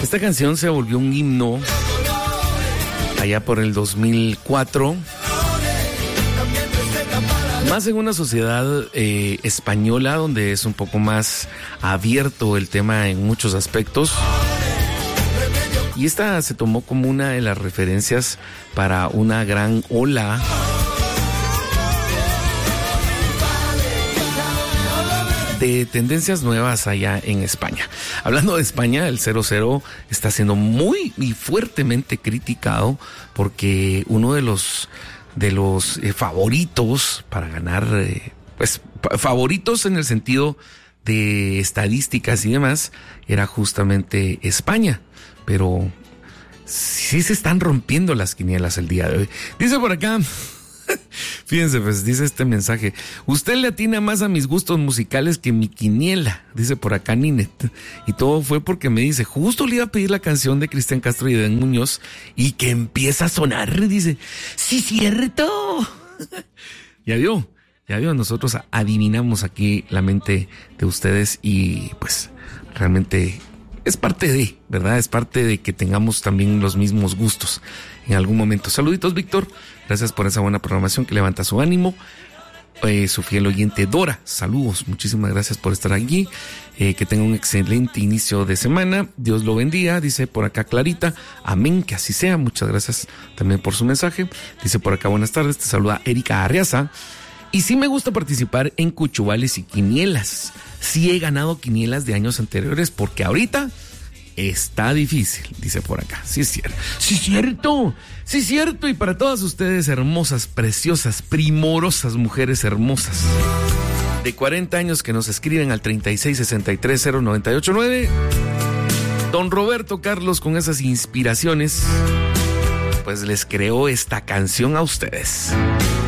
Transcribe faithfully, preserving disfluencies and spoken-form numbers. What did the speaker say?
Esta canción se volvió un himno allá por el dos mil cuatro, más en una sociedad eh, española donde es un poco más abierto el tema en muchos aspectos. Y esta se tomó como una de las referencias para una gran ola de tendencias nuevas allá en España. Hablando de España, el cero cero está siendo muy y fuertemente criticado porque uno de los de los eh, favoritos para ganar, eh, pues favoritos en el sentido de estadísticas y demás, era justamente España. Pero sí se están rompiendo las quinielas el día de hoy. Dice por acá, fíjense, pues dice este mensaje: usted le atina más a mis gustos musicales que mi quiniela, dice por acá Ninet. Y todo fue porque me dice, justo le iba a pedir la canción de Cristian Castro y Edén Muñoz y que empieza a sonar. Dice, sí, cierto. Ya vio, ya vio, nosotros adivinamos aquí la mente de ustedes y pues realmente es parte de, ¿verdad? Es parte de que tengamos también los mismos gustos en algún momento. Saluditos, Víctor. Gracias por esa buena programación que levanta su ánimo. Eh, su fiel oyente Dora, saludos. Muchísimas gracias por estar aquí. Eh, que tenga un excelente inicio de semana. Dios lo bendiga. Dice por acá Clarita. Amén, que así sea. Muchas gracias también por su mensaje. Dice por acá, buenas tardes. Te saluda Erika Arriaza. Y sí me gusta participar en cuchubales y quinielas. Sí he ganado quinielas de años anteriores porque ahorita está difícil, dice por acá. Sí es cierto. Sí es cierto. Sí es cierto. Y para todas ustedes, hermosas, preciosas, primorosas mujeres hermosas de cuarenta años que nos escriben al treinta y seis sesenta y tres cero noventa y ocho nueve. Don Roberto Carlos, con esas inspiraciones, pues les creó esta canción a ustedes.